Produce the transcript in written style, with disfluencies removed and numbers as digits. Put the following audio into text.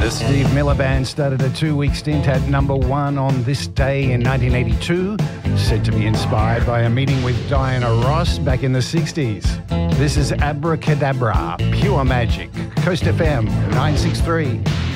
The Steve Miller Band started a 2-week stint at number 1 on this day in 1982, said to be inspired by a meeting with Diana Ross back in the 60s. This is Abracadabra, Pure Magic, Coast FM 963.